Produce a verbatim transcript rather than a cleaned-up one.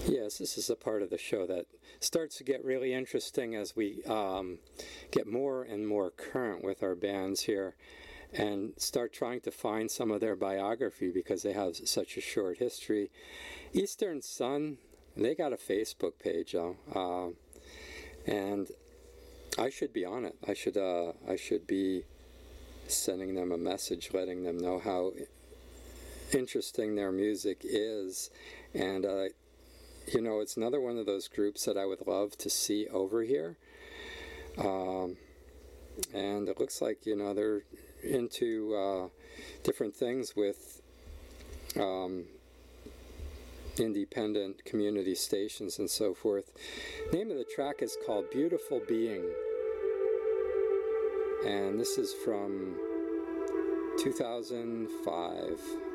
Yes, this is a part of the show that starts to get really interesting as we um, get more and more current with our bands here and start trying to find some of their biography because they have such a short history. Eastern Sun, they got a Facebook page, though, uh, and I should be on it. I should, uh, I should be sending them a message, letting them know how interesting their music is, and uh, you know, it's another one of those groups that I would love to see over here. Um, and it looks like, you know, they're into uh, different things with um, independent community stations and so forth. The name of the track is called Beautiful Being. And this is from two thousand five.